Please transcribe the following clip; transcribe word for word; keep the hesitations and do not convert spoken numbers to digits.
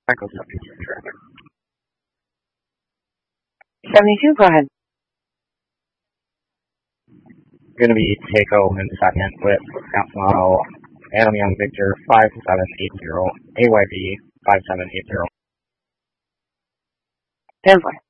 Echo seventy-two, traffic. seventy-two, go ahead. Going to be Takeo in second with F model Adam Young Victor five seven eight zero, A Y B five seven eight zero. Ten four.